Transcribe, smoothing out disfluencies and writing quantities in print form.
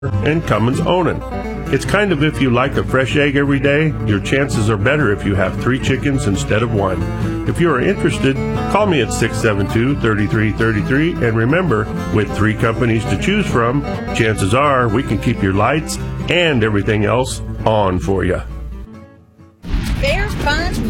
and Cummins Onan. It's kind of if you like a fresh egg every day, your chances are better if you have 3 chickens instead of 1. If you are interested, call me at 672-3333, and remember, with 3 companies to choose from, chances are we can keep your lights and everything else on for you.